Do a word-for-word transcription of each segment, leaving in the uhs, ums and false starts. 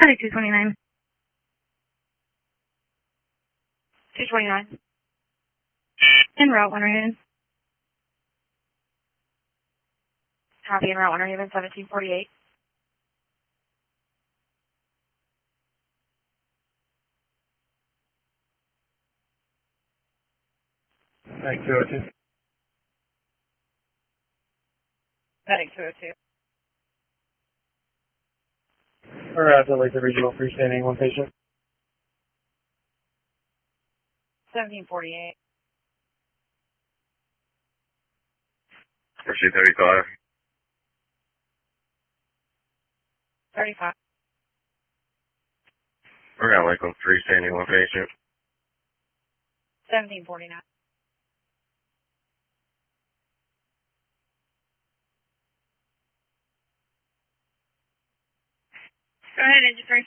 two twenty-nine. two twenty-nine. En route, Winter Haven. Copy, en route, Winter Haven, seventeen forty-eight. Thank two oh two. Heading two oh two. Arrived at Lakewood Regional, freestanding, one patient. seventeen forty-eight. Pursuit thirty-five. thirty-five. Around Lakewood, freestanding, one patient. seventeen forty-nine. Go ahead, engine three.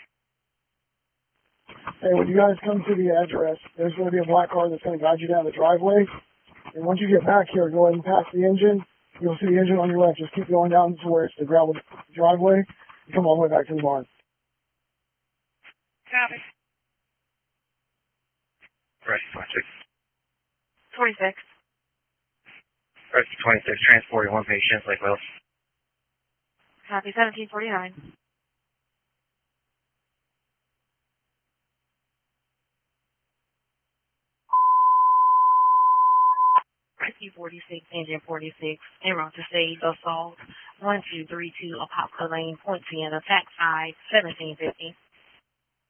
Hey, when you guys come to the address, there's going to be a black car that's going to guide you down the driveway. And once you get back here, go ahead and pass the engine. You'll see the engine on your left. Just keep going down to where it's the gravel driveway. And come all the way back to the barn. Copy. Press twenty-six. twenty-six. Press twenty-six, transporting one patient, Lakeville. Copy, seventeen forty-nine. Rescue forty-six, engine forty-six, en route to stage assault, one two three two Apopka Lane, Point ten, attack five, seventeen fifty.